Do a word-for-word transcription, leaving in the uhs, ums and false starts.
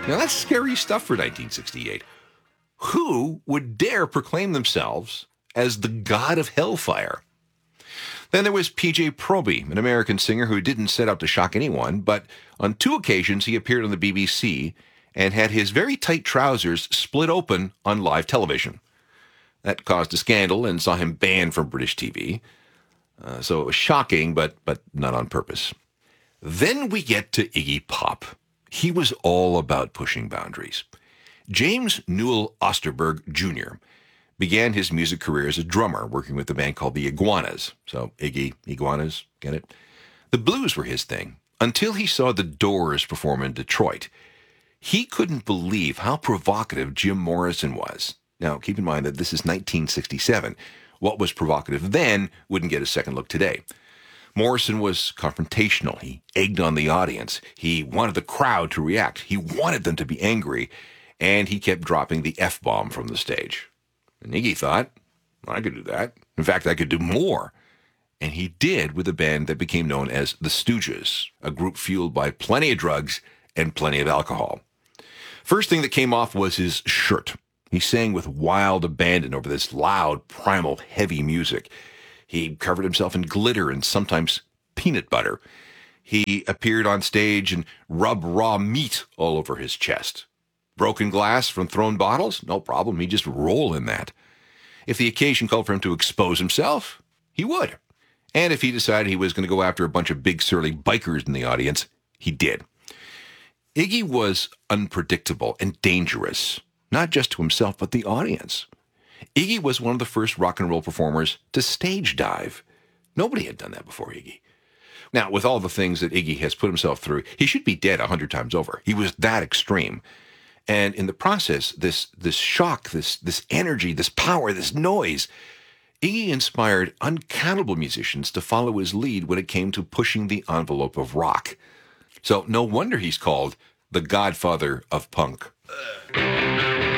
Now, that's scary stuff for nineteen sixty-eight. Who would dare proclaim themselves as the god of hellfire? Then there was P J Proby, an American singer who didn't set out to shock anyone, but on two occasions he appeared on the B B C and had his very tight trousers split open on live television. That caused a scandal and saw him banned from British T V. Uh, so it was shocking, but but not on purpose. Then we get to Iggy Pop. He was all about pushing boundaries. James Newell Osterberg Junior began his music career as a drummer, working with a band called the Iguanas. So Iggy, Iguanas, get it? The blues were his thing, until he saw the Doors perform in Detroit. He couldn't believe how provocative Jim Morrison was. Now, keep in mind that this is nineteen sixty-seven. What was provocative then wouldn't get a second look today. Morrison was confrontational. He egged on the audience. He wanted the crowd to react. He wanted them to be angry. And he kept dropping the F-bomb from the stage. And Iggy thought, well, I could do that. In fact, I could do more. And he did with a band that became known as the Stooges, a group fueled by plenty of drugs and plenty of alcohol. First thing that came off was his shirt. He sang with wild abandon over this loud, primal, heavy music. He covered himself in glitter and sometimes peanut butter. He appeared on stage and rubbed raw meat all over his chest. Broken glass from thrown bottles? No problem. He'd just roll in that. If the occasion called for him to expose himself, he would. And if he decided he was going to go after a bunch of big surly bikers in the audience, he did. Iggy was unpredictable and dangerous, not just to himself, but the audience. Iggy was one of the first rock and roll performers to stage dive. Nobody had done that before Iggy. Now, with all the things that Iggy has put himself through, he should be dead a hundred times over. He was that extreme. And in the process, this this shock, this this energy, this power, this noise, Iggy inspired uncountable musicians to follow his lead when it came to pushing the envelope of rock. So no wonder he's called the godfather of punk.